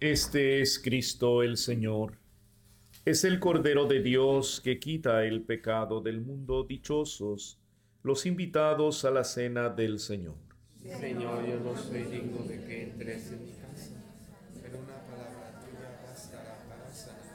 Este es Cristo el Señor. Es el Cordero de Dios que quita el pecado del mundo. Dichosos los invitados a la cena del Señor. Señor, yo no soy digno de que entres en mi casa, pero una palabra tuya bastará para sanar